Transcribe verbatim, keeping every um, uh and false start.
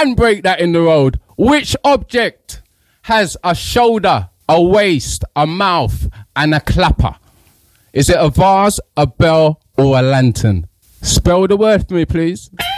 can break that in the road. Which object has a shoulder, a waist, a mouth, and a clapper? Is it a vase, a bell, or a lantern? Spell the word for me, please.